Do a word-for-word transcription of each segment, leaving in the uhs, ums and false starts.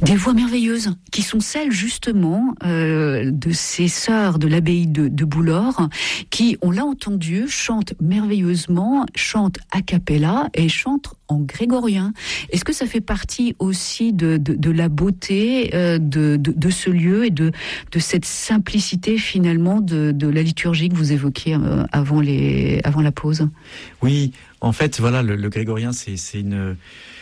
Des voix merveilleuses qui sont celles justement euh, de ces sœurs de l'abbaye de, de Boulor qui, on l'a entendu, chantent merveilleusement, chantent a cappella et chantent en grégorien. Est-ce que ça fait partie aussi de, de, de la beauté euh, de, de, de ce lieu et de, de cette simplicité finalement de, de la liturgie que vous évoquiez euh, avant, les, avant la pause? Oui, en fait, voilà, le, le grégorien, c'est, c'est une...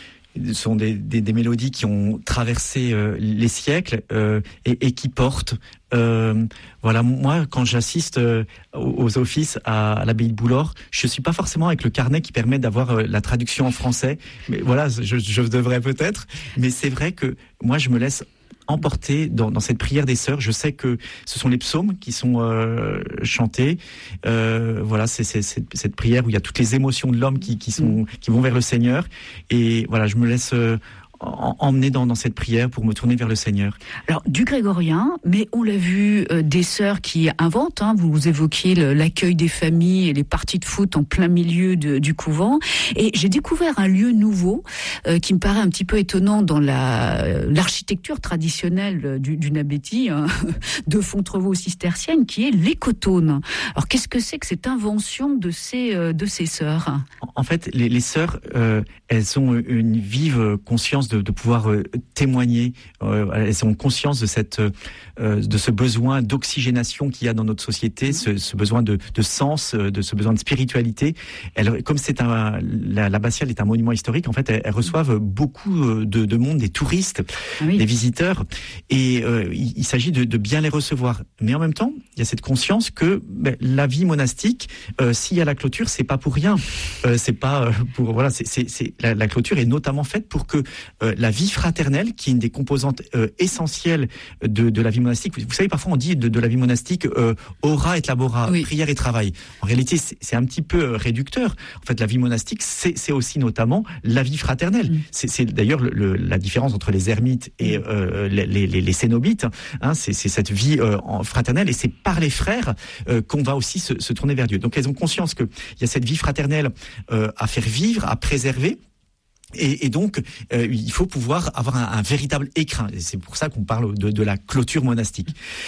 Ce sont des, des, des mélodies qui ont traversé euh, les siècles euh, et, et qui portent. Euh, voilà, moi, quand j'assiste euh, aux, aux offices à, à l'abbaye de Boulor, je suis pas forcément avec le carnet qui permet d'avoir euh, la traduction en français. Mais voilà, je, je devrais peut-être. Mais c'est vrai que moi, je me laisse emporté dans, dans cette prière des sœurs. Je sais que ce sont les psaumes qui sont euh, chantés. Euh, voilà, c'est, c'est, c'est cette prière où il y a toutes les émotions de l'homme qui, qui sont qui vont vers le Seigneur. Et voilà, je me laisse euh, emmener dans, dans cette prière pour me tourner vers le Seigneur. Alors, du grégorien, mais on l'a vu, euh, des sœurs qui inventent, hein, vous évoquiez le, l'accueil des familles et les parties de foot en plein milieu de, du couvent, et j'ai découvert un lieu nouveau euh, qui me paraît un petit peu étonnant dans la, l'architecture traditionnelle du, d'une abbaye hein, de Fontevraud cistercienne, qui est l'écotone. Alors, qu'est-ce que c'est que cette invention de ces, euh, de ces sœurs? En fait, les, les sœurs, euh, elles ont une vive conscience de, de pouvoir euh, témoigner. Euh, elles ont conscience de cette, euh, de ce besoin d'oxygénation qu'il y a dans notre société, mmh. ce, ce besoin de, de sens, de ce besoin de spiritualité. Elles, comme c'est un, la, l'abbatiale est un monument historique, en fait, elles, elles reçoivent beaucoup de, de monde, des touristes, ah oui. des visiteurs, et euh, il, il s'agit de, de bien les recevoir. Mais en même temps, il y a cette conscience que ben, la vie monastique, euh, s'il y a la clôture, c'est pas pour rien. Euh, c'est pas pour voilà, c'est, c'est, c'est la, la clôture est notamment faite pour que euh, la vie fraternelle, qui est une des composantes euh, essentielles de, de la vie monastique. Vous savez, parfois on dit de, de la vie monastique euh, ora et labora, oui. prière et travail. En réalité, c'est, c'est un petit peu réducteur. En fait, la vie monastique, c'est, c'est aussi notamment la vie fraternelle. Mmh. C'est, c'est d'ailleurs le, le, la différence entre les ermites et euh, les, les, les cénobites. Hein, c'est, c'est cette vie euh, fraternelle, et c'est par les frères euh, qu'on va aussi se, se tourner vers Dieu. Donc, elles ont conscience qu'il y a cette vie fraternelle euh, à faire vivre, à préserver. Et, et donc, euh, il faut pouvoir avoir un, un véritable écrin. Et c'est pour ça qu'on parle de, de la clôture monastique.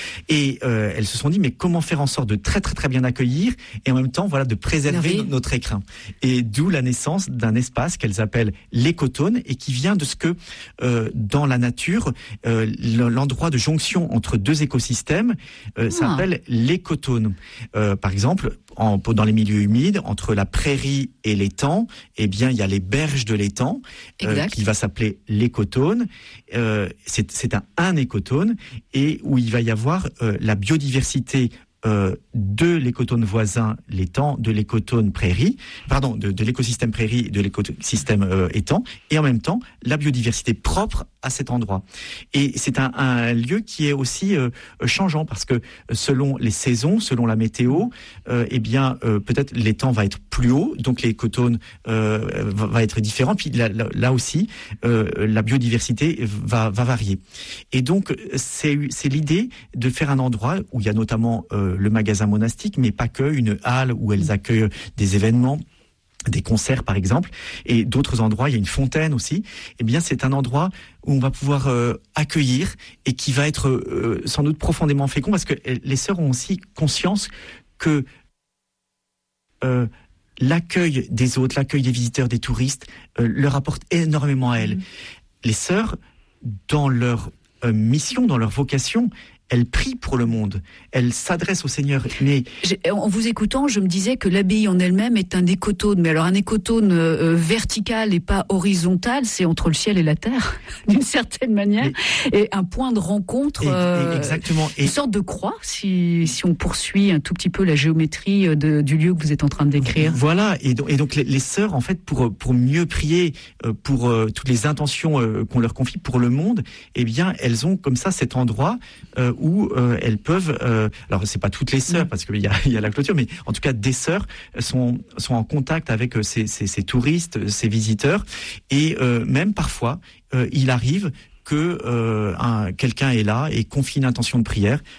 Et euh, elles se sont dit, mais comment faire en sorte de très très très bien accueillir et en même temps, voilà, de préserver no- notre écrin. Et d'où la naissance d'un espace qu'elles appellent l'écotone, et qui vient de ce que euh, dans la nature, euh, l'endroit de jonction entre deux écosystèmes euh, ah. s'appelle l'écotone. Euh, par exemple, en, dans les milieux humides, entre la prairie et l'étang, eh bien, il y a les berges de l'étang. Euh, qui va s'appeler l'écotone. Euh, c'est, c'est un, un écotone, et où il va y avoir euh, la biodiversité euh, de l'écotone voisin, l'étang, de l'écotone prairie, pardon, de, de l'écosystème prairie et de l'écosystème euh, étang, et en même temps la biodiversité propre à cet endroit. Et c'est un, un lieu qui est aussi euh, changeant, parce que selon les saisons, selon la météo, euh, eh bien euh, peut-être l'étang va être plus haut, donc l'écotone euh, va, va être différent. Puis là, là, là aussi, euh, la biodiversité va, va varier. Et donc c'est, c'est l'idée de faire un endroit où il y a notamment euh, le magasin monastique, mais pas que, une halle où elles accueillent des événements, des concerts par exemple, et d'autres endroits, il y a une fontaine aussi. Eh bien, c'est un endroit où on va pouvoir euh, accueillir, et qui va être euh, sans doute profondément fécond, parce que les sœurs ont aussi conscience que euh, l'accueil des autres, l'accueil des visiteurs, des touristes, euh, leur apporte énormément à elles. Mmh. Les sœurs, dans leur euh, mission, dans leur vocation, elle prie pour le monde, elle s'adresse au Seigneur. Mais en vous écoutant, je me disais que l'abbaye en elle-même est un écotone. Mais alors un écotone euh, vertical et pas horizontal, c'est entre le ciel et la terre, d'une certaine manière, mais, et un point de rencontre, euh, exactement, une et, sorte de croix, si, si on poursuit un tout petit peu la géométrie de, du lieu que vous êtes en train de décrire. Voilà, et donc, et donc les, les sœurs, en fait, pour, pour mieux prier, pour euh, toutes les intentions euh, qu'on leur confie pour le monde, eh bien, elles ont comme ça cet endroit euh, où euh, elles peuvent, euh, alors c'est pas toutes les sœurs, parce qu'il y a, il y a la clôture, mais en tout cas des sœurs sont, sont en contact avec ces, ces, ces touristes, ces visiteurs, et euh, même parfois, euh, il arrive que euh, un, quelqu'un est là et confie une intention de prière, eh ben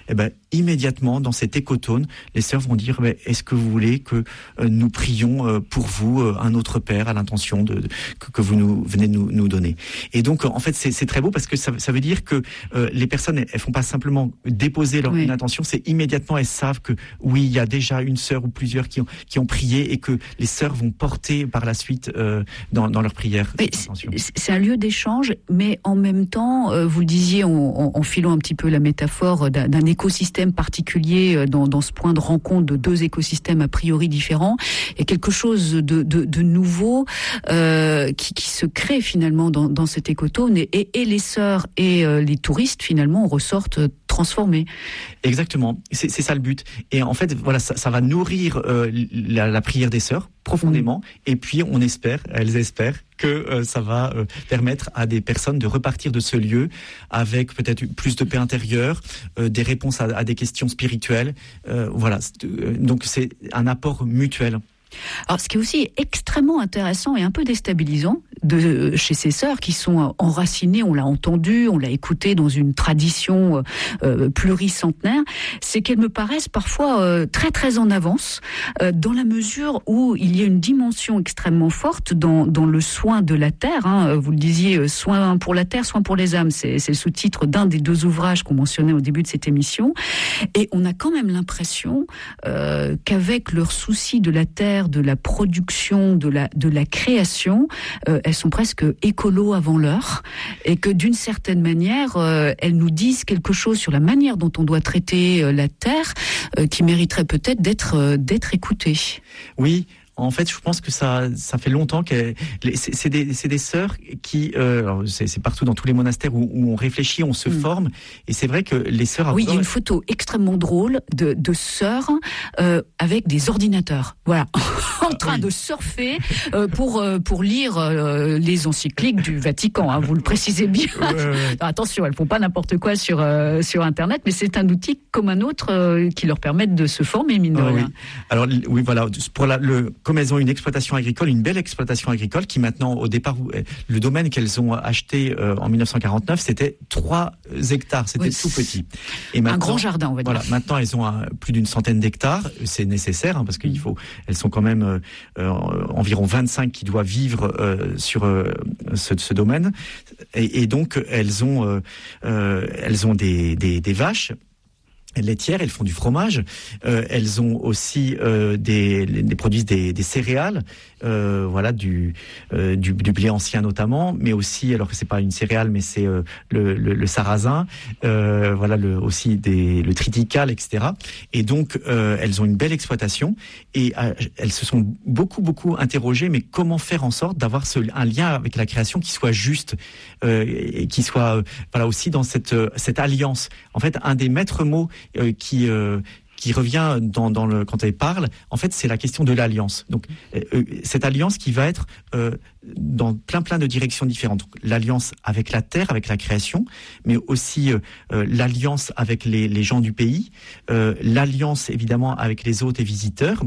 immédiatement dans cet écotone, les sœurs vont dire mais est-ce que vous voulez que euh, nous prions euh, pour vous euh, un autre Père à l'intention de, de que, que vous nous venez nous, nous donner. Et donc en fait c'est, c'est très beau parce que ça, ça veut dire que euh, les personnes elles, elles font pas simplement déposer leur oui. une intention, c'est immédiatement elles savent que oui il y a déjà une sœur ou plusieurs qui ont qui ont prié et que les sœurs vont porter par la suite euh, dans, dans leur prière. C'est, c'est un lieu d'échange, mais en même temps, euh, vous le disiez en, en, en filant un petit peu la métaphore d'un, d'un écosystème particulier dans, dans ce point de rencontre de deux écosystèmes a priori différents, il y a quelque chose de, de, de nouveau euh, qui, qui se crée finalement dans, dans cet écotone et, et, et les sœurs et euh, les touristes finalement ressortent transformés. Exactement, c'est, c'est ça le but. Et en fait, voilà, ça, ça va nourrir euh, la, la prière des sœurs profondément. Mmh. Et puis, on espère, elles espèrent que euh, ça va euh, permettre à des personnes de repartir de ce lieu avec peut-être plus de paix intérieure, euh, des réponses à, à des questions spirituelles. Euh, voilà, donc c'est un apport mutuel. Alors, ce qui est aussi extrêmement intéressant et un peu déstabilisant de chez ces sœurs qui sont enracinées, on l'a entendu, on l'a écouté dans une tradition euh, pluricentenaire, c'est qu'elles me paraissent parfois euh, très très en avance euh, dans la mesure où il y a une dimension extrêmement forte dans, dans le soin de la terre. Hein. Vous le disiez, soin pour la terre, soin pour les âmes, c'est, c'est le sous-titre d'un des deux ouvrages qu'on mentionnait au début de cette émission. Et on a quand même l'impression euh, qu'avec leur souci de la terre, de la production, de la, de la création, euh, elles sont presque écolos avant l'heure et que d'une certaine manière, euh, elles nous disent quelque chose sur la manière dont on doit traiter euh, la terre euh, qui mériterait peut-être d'être, euh, d'être écoutée. Oui. En fait, je pense que ça, ça fait longtemps que c'est, c'est des, c'est des sœurs qui, euh, alors c'est, c'est partout dans tous les monastères où, où on réfléchit, on se mmh. forme, et c'est vrai que les sœurs. Oui, il y a une photo extrêmement drôle de, de sœurs euh, avec des ordinateurs, voilà, en train oui. de surfer euh, pour euh, pour lire euh, les encycliques du Vatican. Hein, vous le précisez bien. Ouais, ouais, ouais. Alors, attention, elles font pas n'importe quoi sur euh, sur Internet, mais c'est un outil comme un autre euh, qui leur permet de se former, mine de oh, rien. Oui. Alors oui, voilà, pour la, le comme elles ont une exploitation agricole, une belle exploitation agricole qui maintenant, au départ, le domaine qu'elles ont acheté euh, en dix-neuf cent quarante-neuf, c'était trois hectares, c'était oui, tout petit. Et un grand jardin, on va dire. Voilà, maintenant, elles ont un, plus d'une centaine d'hectares, c'est nécessaire, hein, parce qu'il faut, elles sont quand même euh, euh, environ vingt-cinq qui doivent vivre euh, sur euh, ce, ce domaine. Et, et donc, elles ont, euh, euh, elles ont des, des, des vaches laitières, elles font du fromage, euh, elles ont aussi euh, des, des produisent des, des céréales, euh, voilà du, euh, du du blé ancien notamment, mais aussi alors que c'est pas une céréale, mais c'est euh, le, le, le sarrasin, euh, voilà le aussi des le triticale, et cetera. Et donc euh, elles ont une belle exploitation et euh, elles se sont beaucoup beaucoup interrogées, mais comment faire en sorte d'avoir ce, un lien avec la création qui soit juste euh, et qui soit euh, voilà aussi dans cette cette alliance. En fait, un des maîtres mots Euh, qui euh, qui revient dans, dans le quand elle parle, en fait, c'est la question de l'alliance. Donc, euh, cette alliance qui va être euh, dans plein plein de directions différentes. Donc, l'alliance avec la terre, avec la création, mais aussi euh, l'alliance avec les, les gens du pays, euh, l'alliance évidemment avec les hôtes et visiteurs,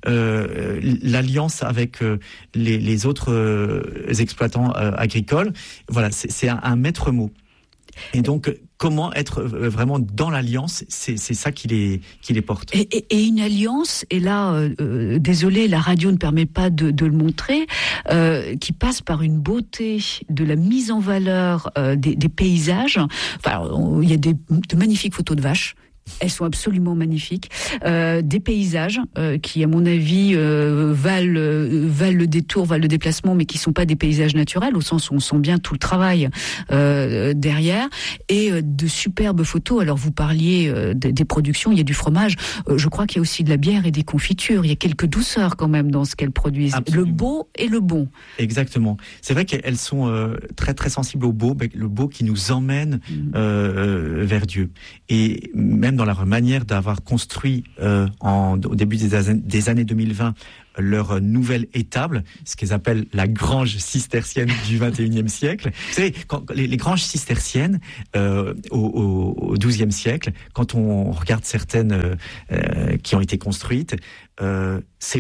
euh, l'alliance avec euh, les, les autres euh, exploitants euh, agricoles. Voilà, c'est, c'est un, un maître mot. Et donc, comment être vraiment dans l'alliance, c'est, c'est ça qui les, qui les porte. Et, et, et une alliance, et là, euh, désolé, la radio ne permet pas de, de le montrer, euh, qui passe par une beauté de la mise en valeur euh, des, des paysages. Enfin, il y a des, de magnifiques photos de vaches. Elles sont absolument magnifiques. Euh, des paysages euh, qui, à mon avis, euh, valent, euh, valent le détour, valent le déplacement, mais qui sont pas des paysages naturels, au sens où on sent bien tout le travail euh, derrière. Et euh, de superbes photos. Alors, vous parliez euh, des, des productions, il y a du fromage. Euh, je crois qu'il y a aussi de la bière et des confitures. Il y a quelques douceurs quand même dans ce qu'elles produisent. Absolument. Le beau et le bon. Exactement. C'est vrai qu'elles sont euh, très très sensibles au beau, le beau qui nous emmène mmh. euh, vers Dieu. Et même dans leur manière d'avoir construit euh, en, au début des, des années deux mille vingt leur nouvelle étable, ce qu'ils appellent la grange cistercienne du vingt et unième siècle. Vous savez, quand, les, les granges cisterciennes euh, au, au douzième siècle, quand on regarde certaines euh, qui ont été construites, euh, c'est beau.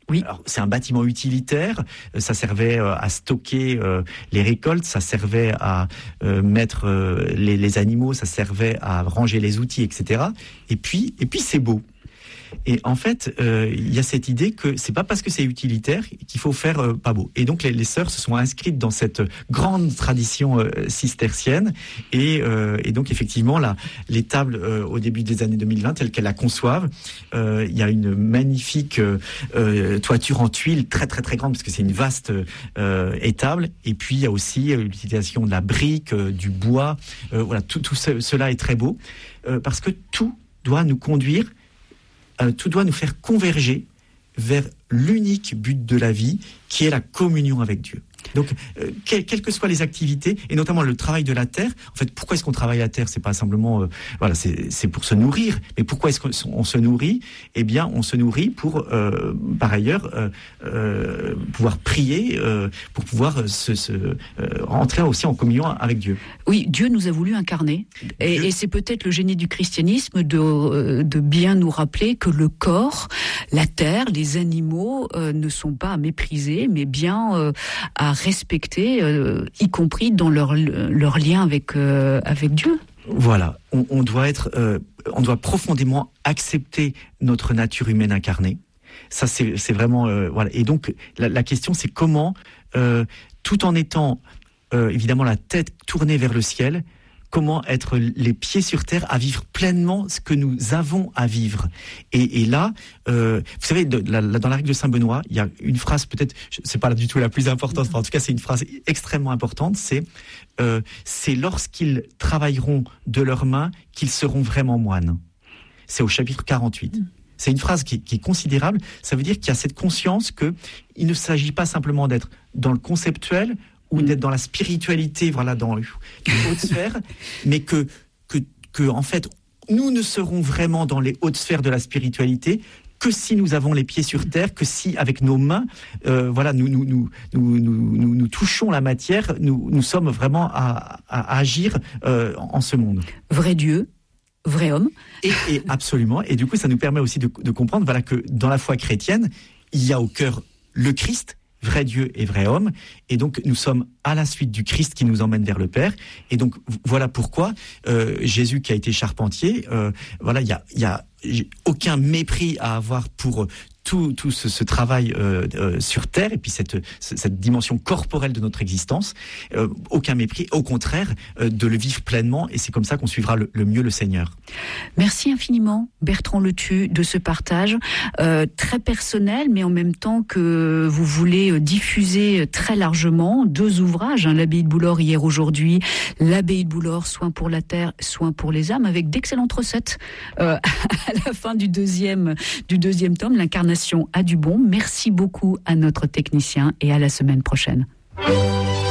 Oui. Alors, c'est un bâtiment utilitaire. Ça servait euh, à stocker euh, les récoltes, ça servait à euh, mettre euh, les, les animaux, ça servait à ranger les outils, et cetera. Et puis, et puis c'est beau. Et en fait, euh, il y a cette idée que c'est pas parce que c'est utilitaire qu'il faut faire euh, pas beau. Et donc les, les sœurs se sont inscrites dans cette grande tradition euh, cistercienne. Et, euh, et donc effectivement, là, les tables euh, au début des années deux mille vingt, telles qu'elles la conçoivent, euh, il y a une magnifique euh, euh, toiture en tuiles, très très très grande, parce que c'est une vaste euh, étable. Et puis il y a aussi euh, l'utilisation de la brique, euh, du bois. Euh, voilà, tout, tout ce, cela est très beau, euh, parce que tout doit nous conduire. Euh, tout doit nous faire converger vers l'unique but de la vie, qui est la communion avec Dieu. Donc, euh, quelles quelles que soient les activités, et notamment le travail de la terre. En fait, pourquoi est-ce qu'on travaille la terre ? C'est pas simplement, euh, voilà, c'est, c'est pour se nourrir. Mais pourquoi est-ce qu'on se nourrit ? Eh bien, on se nourrit pour, euh, par ailleurs, euh, euh, pouvoir prier, euh, pour pouvoir se, se euh, rentrer aussi en communion avec Dieu. Oui, Dieu nous a voulu incarner, et, et c'est peut-être le génie du christianisme de de bien nous rappeler que le corps, la terre, les animaux euh, ne sont pas à mépriser, mais bien euh, à respecter, euh, y compris dans leur leur lien avec euh, avec Dieu. Voilà, on, on doit être, euh, on doit profondément accepter notre nature humaine incarnée. Ça, c'est, c'est vraiment, euh, voilà. Et donc, la, la question, c'est comment, euh, tout en étant euh, évidemment la tête tournée vers le ciel, comment être les pieds sur terre à vivre pleinement ce que nous avons à vivre. Et, et là, euh, vous savez, de, la, dans la règle de Saint Benoît, il y a une phrase, peut-être, c'est pas du tout la plus importante, enfin, en tout cas, c'est une phrase extrêmement importante, c'est euh, c'est lorsqu'ils travailleront de leurs mains qu'ils seront vraiment moines. C'est au chapitre quarante-huit. C'est une phrase qui, qui est considérable. Ça veut dire qu'il y a cette conscience que il ne s'agit pas simplement d'être dans le conceptuel, ou d'être dans la spiritualité, voilà, dans les hautes sphères, mais que, que, que, en fait, nous ne serons vraiment dans les hautes sphères de la spiritualité que si nous avons les pieds sur terre, que si avec nos mains, euh, voilà, nous nous nous, nous nous nous nous touchons la matière, nous nous sommes vraiment à, à agir euh, en ce monde. Vrai Dieu, vrai homme. Et, et absolument. Et du coup, ça nous permet aussi de, de comprendre, voilà, que dans la foi chrétienne, il y a au cœur le Christ, vrai Dieu et vrai homme, et donc nous sommes à la suite du Christ qui nous emmène vers le Père, et donc voilà pourquoi euh, Jésus qui a été charpentier, euh, voilà, il y a, y a aucun mépris à avoir pour tout, tout ce, ce travail euh, euh, sur terre, et puis cette, cette dimension corporelle de notre existence, euh, aucun mépris, au contraire, euh, de le vivre pleinement, et c'est comme ça qu'on suivra le, le mieux le Seigneur. Merci infiniment, Bertrand Letu, de ce partage euh, très personnel, mais en même temps que vous voulez diffuser très largement deux ouvrages, hein, l'abbaye de Boulor hier aujourd'hui, l'abbaye de Boulor, soins pour la terre, soins pour les âmes, avec d'excellentes recettes euh, à la fin du deuxième, du deuxième tome, l'incarnation à du bon. Merci beaucoup à notre technicien et à la semaine prochaine.